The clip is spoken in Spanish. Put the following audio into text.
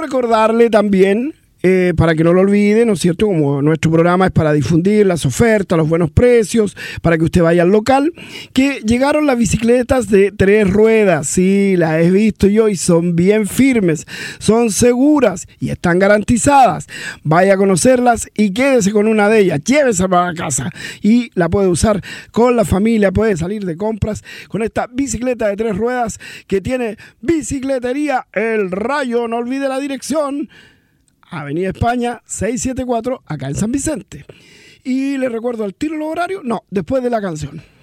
recordarle también, para que no lo olvide, ¿no es cierto? Como nuestro programa es para difundir las ofertas, los buenos precios, para que usted vaya al local, que llegaron las bicicletas de 3 ruedas. Sí, las he visto yo y son bien firmes, son seguras y están garantizadas. Vaya a conocerlas y quédese con una de ellas, llévesela para casa y la puede usar con la familia, puede salir de compras con esta bicicleta de 3 ruedas que tiene Bicicletería El Rayo. No olvide la dirección: Avenida España 674, acá en San Vicente. Y le recuerdo al tiro el horario, no, después de la canción.